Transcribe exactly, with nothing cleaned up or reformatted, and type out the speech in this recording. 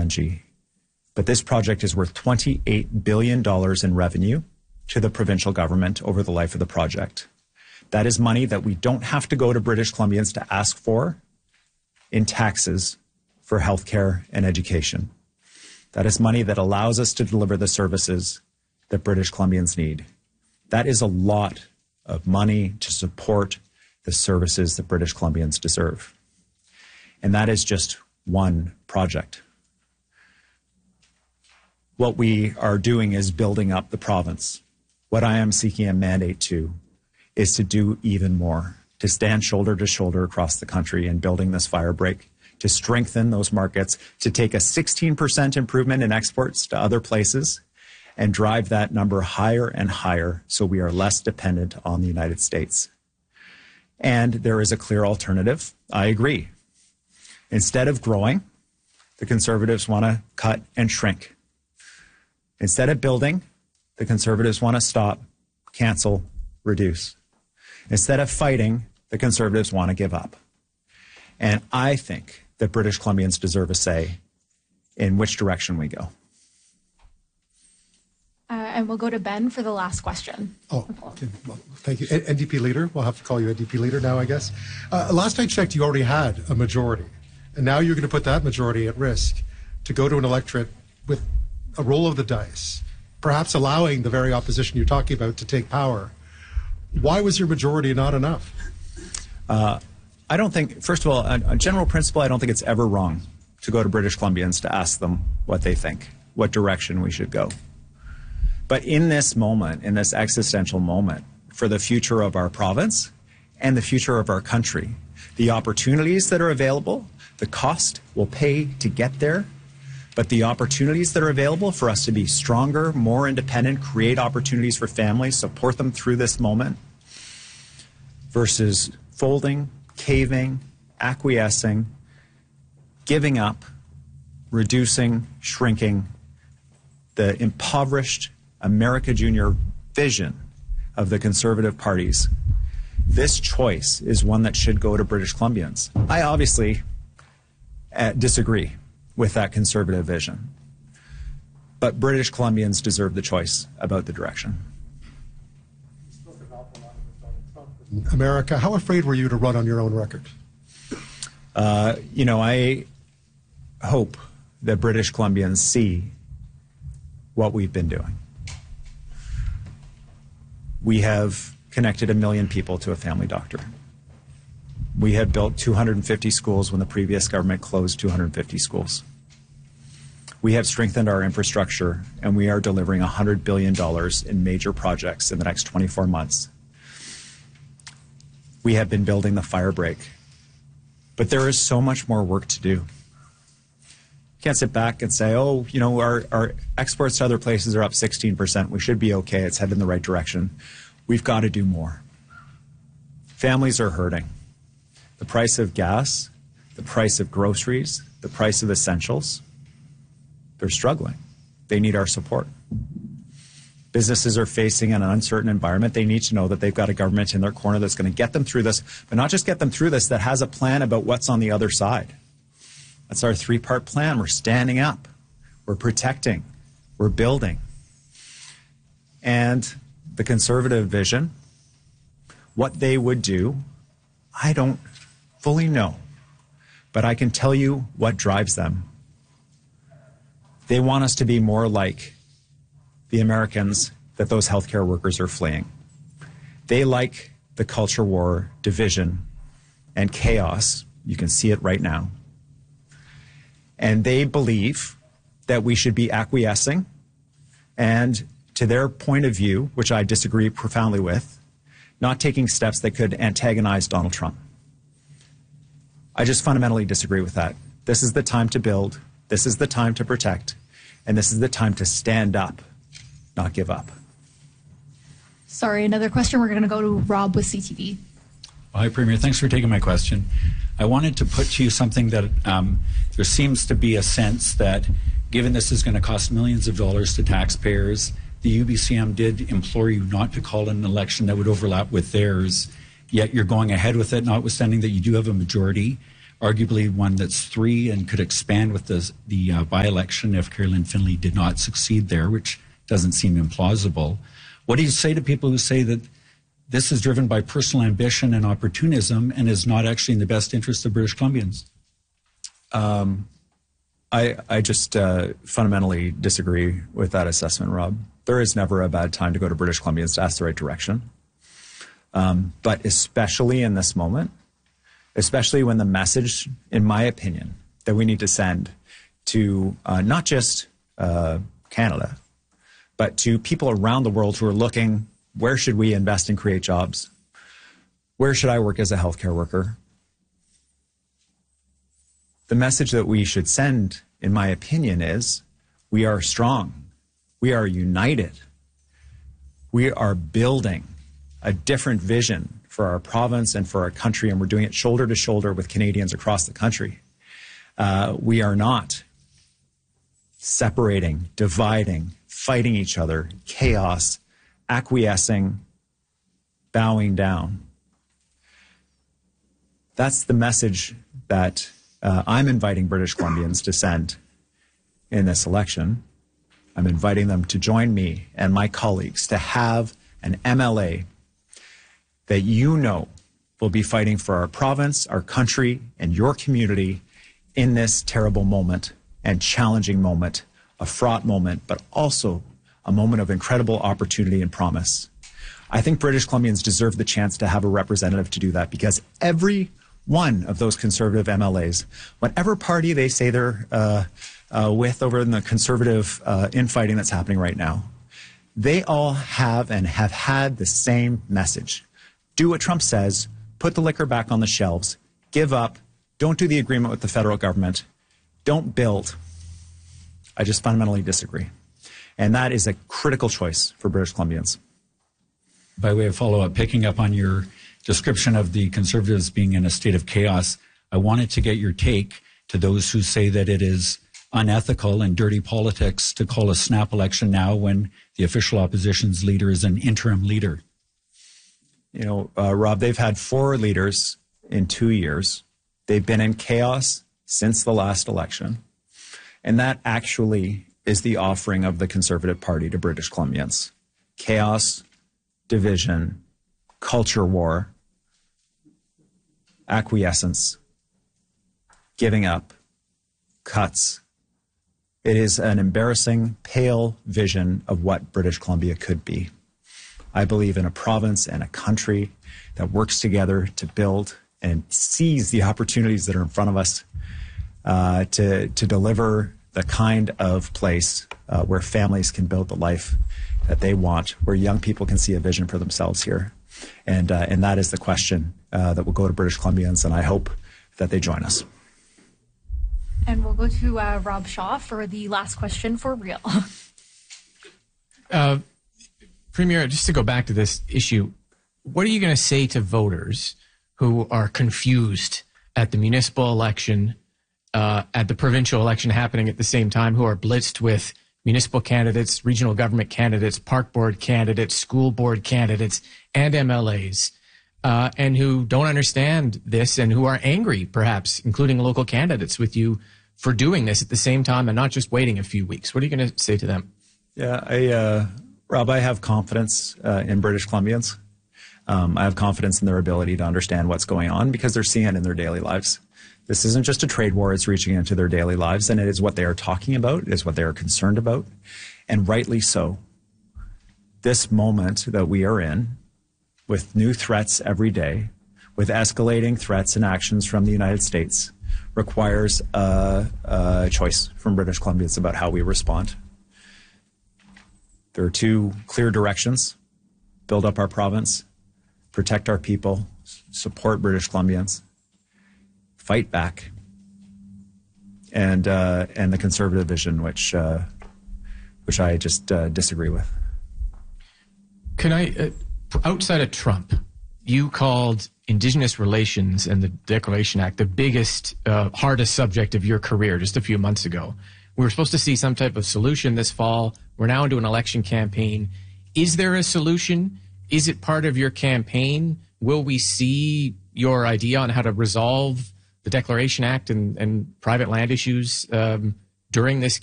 N G. But this project is worth twenty-eight billion dollars in revenue to the provincial government over the life of the project. That is money that we don't have to go to British Columbians to ask for in taxes for healthcare and education. That is money that allows us to deliver the services that British Columbians need. That is a lot of money to support the services that British Columbians deserve. And that is just one project. What we are doing is building up the province. What I am seeking a mandate to is to do even more, to stand shoulder to shoulder across the country in building this fire break, to strengthen those markets, to take a sixteen percent improvement in exports to other places and drive that number higher and higher so we are less dependent on the United States. And there is a clear alternative. I agree. Instead of growing, the Conservatives want to cut and shrink. Instead of building, the Conservatives want to stop, cancel, reduce. Instead of fighting, the Conservatives want to give up. And I think that British Columbians deserve a say in which direction we go. Uh, and we'll go to Ben for the last question. Oh, okay. Well, thank you. N D P leader. We'll have to call you N D P leader now, I guess. Uh, last I checked, you already had a majority. And now you're going to put that majority at risk to go to an electorate with a roll of the dice, perhaps allowing the very opposition you're talking about to take power. Why was your majority not enough? Uh, I don't think, first of all, a, a general principle, I don't think it's ever wrong to go to British Columbians to ask them what they think, what direction we should go. But in this moment, in this existential moment, for the future of our province and the future of our country, the opportunities that are available, the cost we'll pay to get there, but the opportunities that are available for us to be stronger, more independent, create opportunities for families, support them through this moment, versus folding, caving, acquiescing, giving up, reducing, shrinking, the impoverished America Junior vision of the Conservative parties. This choice is one that should go to British Columbians. I obviously uh, disagree with that Conservative vision, but British Columbians deserve the choice about the direction. America, how afraid were you to run on your own record? Uh, you know, I hope that British Columbians see what we've been doing. We have connected a million people to a family doctor. We have built two hundred fifty schools when the previous government closed two hundred fifty schools. We have strengthened our infrastructure, and we are delivering one hundred billion dollars in major projects in the next twenty-four months. We have been building the fire break. But there is so much more work to do. You can't sit back and say, oh, you know, our, our exports to other places are up sixteen percent. We should be okay. It's headed in the right direction. We've got to do more. Families are hurting. The price of gas, the price of groceries, the price of essentials, they're struggling. They need our support. Businesses are facing an uncertain environment. They need to know that they've got a government in their corner that's going to get them through this, but not just get them through this, that has a plan about what's on the other side. That's our three-part plan. We're standing up. We're protecting. We're building. And the Conservative vision, what they would do, I don't fully know, but I can tell you what drives them. They want us to be more like the Americans that those healthcare workers are fleeing. They like the culture war, division, and chaos. You can see it right now. And they believe that we should be acquiescing, and to their point of view, which I disagree profoundly with, not taking steps that could antagonize Donald Trump. I just fundamentally disagree with that. This is the time to build, this is the time to protect, and this is the time to stand up, not give up. Sorry, another question. We're going to go to Rob with C T V. Hi, Premier. Thanks for taking my question. I wanted to put to you something that um, there seems to be a sense that given this is going to cost millions of dollars to taxpayers, the U B C M did implore you not to call an election that would overlap with theirs, yet you're going ahead with it, notwithstanding that you do have a majority. arguably one that's three and could expand with the, the uh, by-election if Carolyn Finley did not succeed there, which doesn't seem implausible. What do you say to people who say that this is driven by personal ambition and opportunism and is not actually in the best interest of British Columbians? Um, I, I just uh, fundamentally disagree with that assessment, Rob. There is never a bad time to go to British Columbians to ask the right direction. Um, but especially in this moment, especially when the message, in my opinion, that we need to send to uh, not just uh, Canada, but to people around the world who are looking, where should we invest and create jobs? Where should I work as a healthcare worker? The message that we should send, in my opinion, is we are strong. We are united. We are building a different vision for our province and for our country, and we're doing it shoulder to shoulder with Canadians across the country. Uh, we are not separating, dividing, fighting each other, chaos, acquiescing, bowing down. That's the message that uh, I'm inviting British Columbians to send in this election. I'm inviting them to join me and my colleagues to have an M L A that you know will be fighting for our province, our country, and your community in this terrible moment and challenging moment, a fraught moment, but also a moment of incredible opportunity and promise. I think British Columbians deserve the chance to have a representative to do that, because every one of those Conservative M L As, whatever party they say they're uh, uh, with over in the Conservative uh, infighting that's happening right now, they all have and have had the same message. Do what Trump says, put the liquor back on the shelves, give up, don't do the agreement with the federal government, don't build. I just fundamentally disagree. And that is a critical choice for British Columbians. By way of follow-up, picking up on your description of the Conservatives being in a state of chaos, I wanted to get your take to those who say that it is unethical and dirty politics to call a snap election now when the official opposition's leader is an interim leader. You know, uh, Rob, they've had four leaders in two years. They've been in chaos since the last election. And that actually is the offering of the Conservative Party to British Columbians. Chaos, division, culture war, acquiescence, giving up, cuts. It is an embarrassing, pale vision of what British Columbia could be. I believe in a province and a country that works together to build and seize the opportunities that are in front of us uh, to, to deliver the kind of place uh, where families can build the life that they want, where young people can see a vision for themselves here. And, uh, and that is the question uh, that will go to British Columbians, and I hope that they join us. And we'll go to uh, Rob Shaw for the last question for real. uh, Premier, just to go back to this issue, what are you going to say to voters who are confused at the municipal election, uh, at the provincial election happening at the same time, who are blitzed with municipal candidates, regional government candidates, park board candidates, school board candidates, and M L As, uh, and who don't understand this and who are angry, perhaps, including local candidates, with you for doing this at the same time and not just waiting a few weeks? What are you going to say to them? Yeah, I, uh, Rob, I have confidence uh, in British Columbians. Um, I have confidence in their ability to understand what's going on because they're seeing it in their daily lives. This isn't just a trade war, it's reaching into their daily lives, and it is what they are talking about, it is what they are concerned about, and rightly so. This moment that we are in, with new threats every day, with escalating threats and actions from the United States, requires a, a choice from British Columbians about how we respond. There are two clear directions: build up our province, protect our people, support British Columbians, fight back, and uh, and the Conservative vision, which uh, which I just uh, disagree with. Can I, uh, outside of Trump, you called Indigenous relations and the Declaration Act the biggest, uh, hardest subject of your career just a few months ago. We were supposed to see some type of solution this fall. We're now into an election campaign. Is there a solution? Is it part of your campaign? Will we see your idea on how to resolve the Declaration Act and, and private land issues um, during this